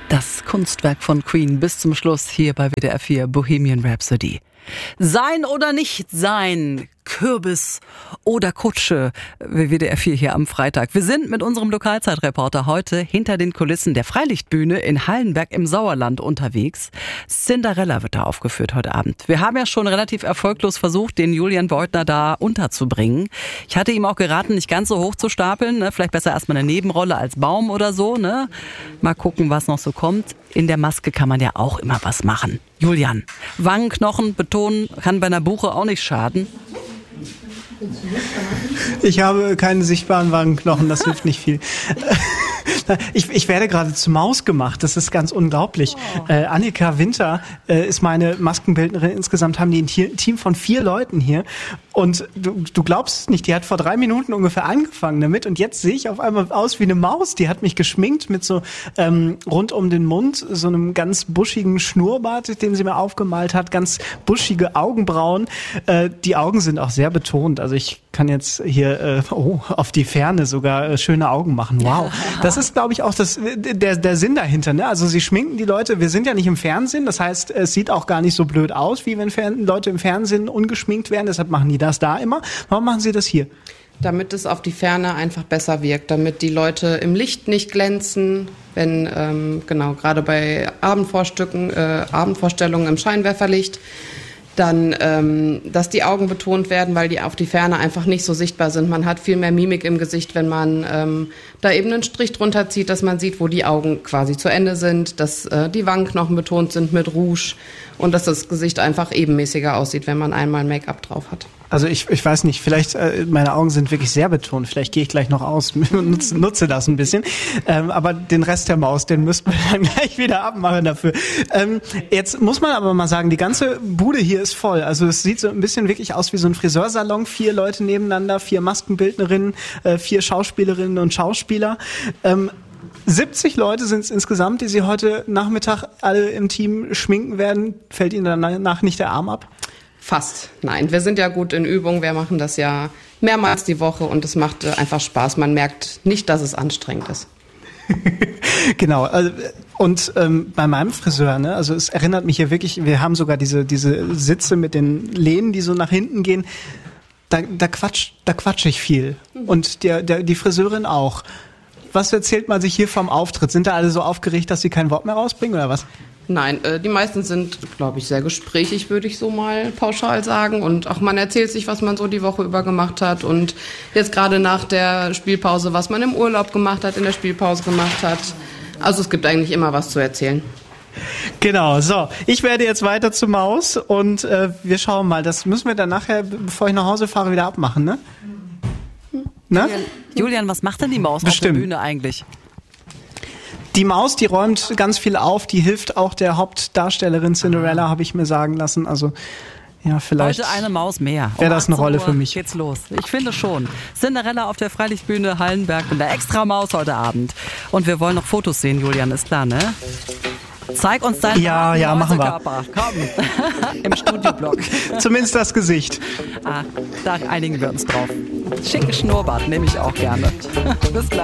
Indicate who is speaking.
Speaker 1: Das Kunstwerk von Queen bis zum Schluss hier bei WDR 4 Bohemian Rhapsody. Sein oder nicht sein, Kürbis oder Kutsche, WDR 4 hier am Freitag. Wir sind mit unserem Lokalzeitreporter heute hinter den Kulissen der Freilichtbühne in Hallenberg im Sauerland unterwegs. Cinderella wird da aufgeführt heute Abend. Wir haben ja schon relativ erfolglos versucht, den Julian Beutner da unterzubringen. Ich hatte ihm auch geraten, nicht ganz so hoch zu stapeln, ne? Vielleicht besser erstmal eine Nebenrolle als Baum oder so. Ne? Mal gucken, was noch so kommt. In der Maske kann man ja auch immer was machen. Julian, Wangenknochen betonen kann bei einer Buche auch nicht schaden.
Speaker 2: Ich habe keine sichtbaren Wangenknochen, das hilft nicht viel. Ich werde gerade zur Maus gemacht, das ist ganz unglaublich. Annika Winter ist meine Maskenbildnerin. Insgesamt haben die ein Team von 4 Leuten hier. Und du glaubst es nicht, die hat vor 3 Minuten ungefähr angefangen damit. Und jetzt sehe ich auf einmal aus wie eine Maus. Die hat mich geschminkt mit so rund um den Mund, so einem ganz buschigen Schnurrbart, den sie mir aufgemalt hat. Ganz buschige Augenbrauen. Die Augen sind auch sehr betont. Also ich kann jetzt hier auf die Ferne sogar schöne Augen machen. Wow. Das ist, glaube ich, auch der Sinn dahinter. Ne? Also sie schminken die Leute. Wir sind ja nicht im Fernsehen. Das heißt, es sieht auch gar nicht so blöd aus, wie wenn Leute im Fernsehen ungeschminkt werden. Deshalb machen die das da immer. Warum machen sie das hier?
Speaker 3: Damit es auf die Ferne einfach besser wirkt. Damit die Leute im Licht nicht glänzen. Wenn, gerade bei Abendvorstellungen im Scheinwerferlicht, dann, dass die Augen betont werden, weil die auf die Ferne einfach nicht so sichtbar sind. Man hat viel mehr Mimik im Gesicht, wenn man da eben einen Strich drunter zieht, dass man sieht, wo die Augen quasi zu Ende sind, dass die Wangenknochen betont sind mit Rouge und dass das Gesicht einfach ebenmäßiger aussieht, wenn man einmal Make-up drauf hat.
Speaker 2: Also ich weiß nicht, vielleicht meine Augen sind wirklich sehr betont. Vielleicht gehe ich gleich noch aus und nutze das ein bisschen. Aber den Rest der Maus, den müssten wir dann gleich wieder abmachen dafür. Jetzt muss man aber mal sagen, die ganze Bude hier ist voll. Also es sieht so ein bisschen wirklich aus wie so ein Friseursalon. 4 Leute nebeneinander, 4 Maskenbildnerinnen, 4 Schauspielerinnen und Schauspieler. 70 Leute sind es insgesamt, die Sie heute Nachmittag alle im Team schminken werden. Fällt Ihnen danach nicht der Arm ab?
Speaker 3: Fast. Nein, wir sind ja gut in Übung. Wir machen das ja mehrmals die Woche und es macht einfach Spaß. Man merkt nicht, dass es anstrengend ist.
Speaker 2: Genau. Und bei meinem Friseur, ne, also es erinnert mich hier wirklich, wir haben sogar diese Sitze mit den Lehnen, die so nach hinten gehen. Da quatsch ich viel. Und die Friseurin auch. Was erzählt man sich hier vom Auftritt? Sind da alle so aufgeregt, dass sie kein Wort mehr rausbringen oder was?
Speaker 3: Nein, die meisten sind, glaube ich, sehr gesprächig, würde ich so mal pauschal sagen. Und auch man erzählt sich, was man so die Woche über gemacht hat. Und jetzt gerade nach der Spielpause, was man im Urlaub gemacht hat, in der Spielpause gemacht hat. Also es gibt eigentlich immer was zu erzählen.
Speaker 2: Genau, so. Ich werde jetzt weiter zur Maus und wir schauen mal. Das müssen wir dann nachher, bevor ich nach Hause fahre, wieder abmachen, ne? Ne?
Speaker 1: Julian, was macht denn die Maus auf der Bühne eigentlich?
Speaker 2: Die Maus, die räumt ganz viel auf, die hilft auch der Hauptdarstellerin Cinderella, habe ich mir sagen lassen. Also ja, vielleicht
Speaker 1: heute eine Maus mehr.
Speaker 2: Wäre das eine Rolle für mich.
Speaker 1: Geht's los. Ich finde schon. Cinderella auf der Freilichtbühne Hallenberg mit der extra Maus heute Abend. Und wir wollen noch Fotos sehen, Julian, ist klar, ne? Zeig uns deinen
Speaker 2: machen wir.
Speaker 1: Körper. Komm, im Studioblock.
Speaker 2: Zumindest das Gesicht.
Speaker 1: Da einigen wir uns drauf. Schicken Schnurrbart nehme ich auch gerne. Bis gleich.